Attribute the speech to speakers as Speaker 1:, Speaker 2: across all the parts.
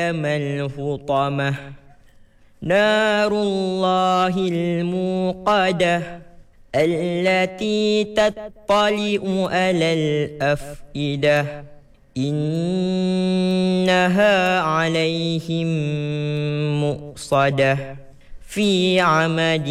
Speaker 1: ما الحطمة نار الله الموقدة التي تطلع على الأفئدة إنها عليهم مؤصدة في عمد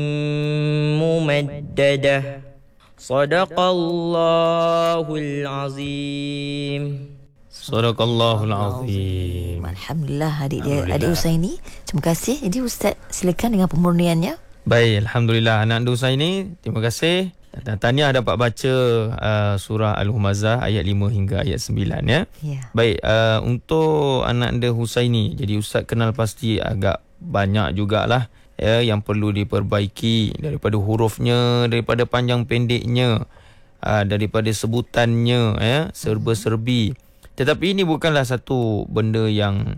Speaker 1: ممددة صدق الله العظيم.
Speaker 2: Sadaqallahul Azim.
Speaker 3: Alhamdulillah adik Husaini. Terima kasih. Jadi Ustaz silakan dengan pemurniannya.
Speaker 2: Baik, alhamdulillah anak anda Husaini, terima kasih. Dan tahniah dapat baca surah Al-Humazah ayat 5 hingga ayat 9 ya. Baik, untuk anak anda Husaini, jadi Ustaz kenal pasti agak banyak jugalah ya yang perlu diperbaiki, daripada hurufnya, daripada panjang pendeknya, daripada sebutannya ya, serba-serbi. Tetapi ini bukanlah satu benda yang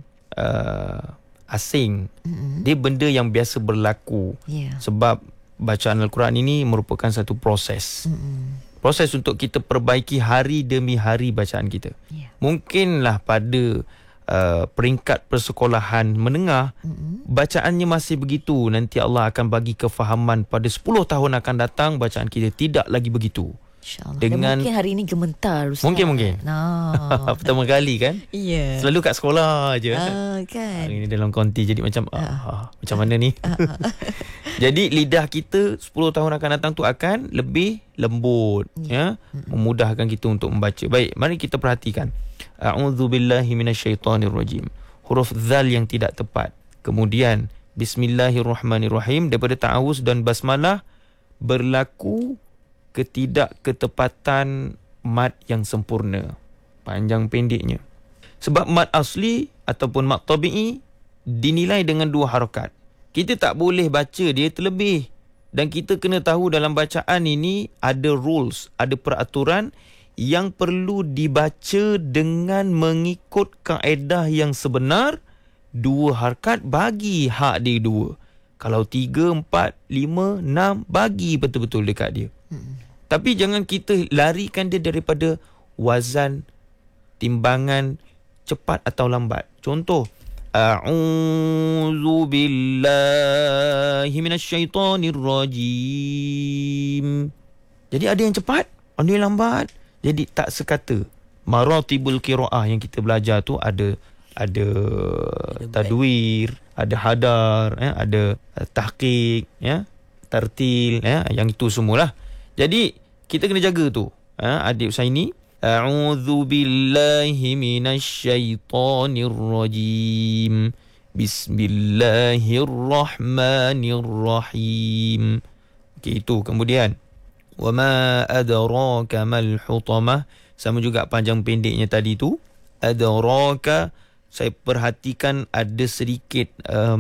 Speaker 2: asing. Dia benda yang biasa berlaku. Sebab bacaan Al-Quran ini merupakan satu proses. Proses untuk kita perbaiki hari demi hari bacaan kita. Mungkinlah pada peringkat persekolahan menengah, bacaannya masih begitu. Nanti Allah akan bagi kefahaman pada 10 tahun akan datang, bacaan kita tidak lagi begitu.
Speaker 3: Dengan mungkin hari ini gementar Ustaz.
Speaker 2: Mungkin pertama kali kan. Selalu kat sekolah je
Speaker 3: kan.
Speaker 2: Hari ini dalam konti jadi macam macam mana ni. Jadi lidah kita 10 tahun akan datang tu akan lebih lembut ya, memudahkan kita untuk membaca. Baik, mari kita perhatikan. A'udzubillahi minasyaitonirrajim. Huruf zal yang tidak tepat. Kemudian bismillahirrahmanirrahim. Daripada ta'awuz dan basmalah berlaku ketidakketepatan mad yang sempurna, panjang pendeknya. Sebab mad asli ataupun mad tabi'i dinilai dengan 2 harakat. Kita tak boleh baca dia terlebih. Dan kita kena tahu dalam bacaan ini ada rules, ada peraturan yang perlu dibaca dengan mengikut kaedah yang sebenar. 2 harakat bagi hak dia 2. Kalau 3, 4, 5, 6 bagi betul-betul dekat dia. Tapi jangan kita larikan dia daripada wazan, timbangan, cepat atau lambat. Contoh, A'udzu billahi minasyaitonir rajim. Jadi ada yang cepat, ada yang lambat. Jadi tak sekata. Maratibul qiraah yang kita belajar tu ada tadwir, ada hadar, ada tahqiq, tartil, yang itu semualah. Jadi kita kena jaga tu. Adik Husaini, a'udzu billahi minasyaitonir rajim. Bismillahirrahmanirrahim. Okey, itu. Kemudian wa ma adraka mal hutamah. Sama juga panjang pendeknya tadi tu. Adraka, saya perhatikan ada sedikit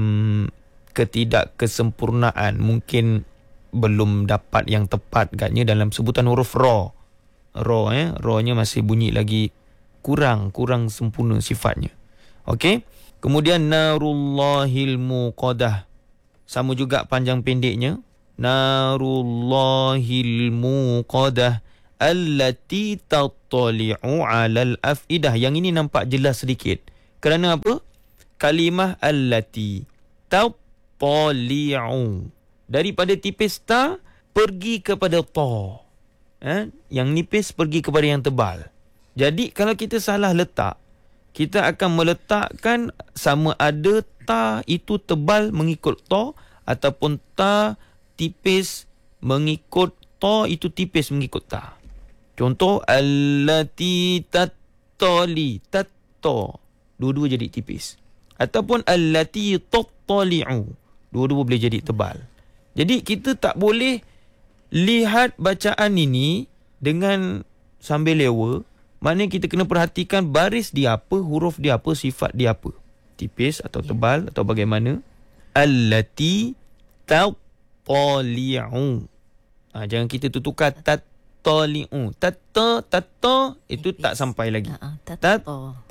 Speaker 2: ketidakkesempurnaan. Mungkin belum dapat yang tepat katnya dalam sebutan huruf ra. Ra-nya masih bunyi lagi kurang sempurna sifatnya. Okey. Kemudian narullahil muqadah. Sama juga panjang pendeknya. Narullahil muqadah allati tattali'u 'alal afidah. Yang ini nampak jelas sedikit. Kerana apa? Kalimah allati tattali'u, daripada tipis ta pergi kepada ta. Yang nipis pergi kepada yang tebal. Jadi kalau kita salah letak, kita akan meletakkan sama ada ta itu tebal mengikut ta ataupun ta tipis mengikut ta itu tipis mengikut ta. Contoh, allati tattali, tatta, dua-dua jadi tipis. Ataupun allati tattali'u, dua-dua boleh jadi tebal. Jadi kita tak boleh lihat bacaan ini dengan sambil lewa. Maknanya kita kena perhatikan baris dia apa, huruf dia apa, sifat dia apa. Tipis atau tebal atau bagaimana. Allati tattali'u. Jangan kita tukar tattali'u. Tatta itu tak sampai lagi. Tatta.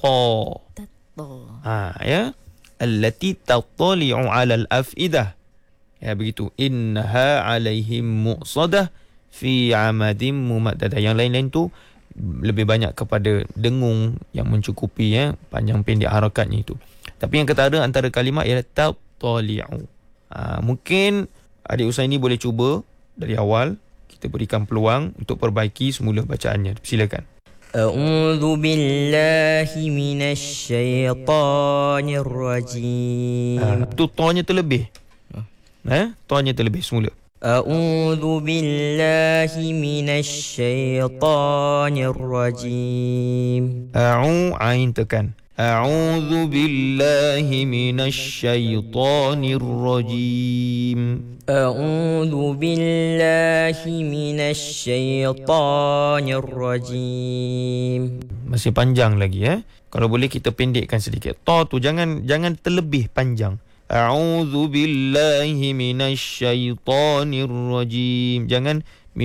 Speaker 2: Ya. Allati tattali'u 'alal afidah. Ya, begitu. Innaha 'alaihim mu'sadah fi 'amadin mumaddadah. Yang lain-lain tu lebih banyak kepada dengung yang mencukupi, panjang pendek harakatnya itu. Tapi yang ketara antara kalimat ialah tattali'u. Mungkin adik Usaini boleh cuba dari awal. Kita berikan peluang untuk perbaiki semula bacaannya. Silakan.
Speaker 1: A'udzu billahi minasyaitonir rajim.
Speaker 2: Tu ta-nya terlebih. Ta-nya terlebih semula.
Speaker 1: A'udzu billahi minasyaitonir rajim.
Speaker 2: Ain tekan. A'udzu billahi minasyaitonir rajim.
Speaker 1: A'udzu billahi minasyaitonir rajim.
Speaker 2: Masih panjang lagi Kalau boleh kita pendekkan sedikit. Ta tu jangan terlebih panjang. A'udzu billahi minasyaitonir rajim. Jangan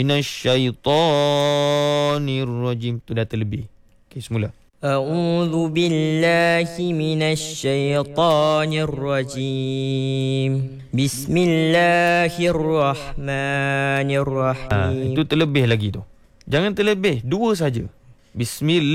Speaker 2: minasyaitonir rajim. Tu dah terlebih. Okey, semula.
Speaker 1: A'udzu billahi minasyaitonir rajim. Bismillahirrahmanirrahim.
Speaker 2: Itu terlebih lagi tu. Jangan terlebih, dua saja. Bismillah.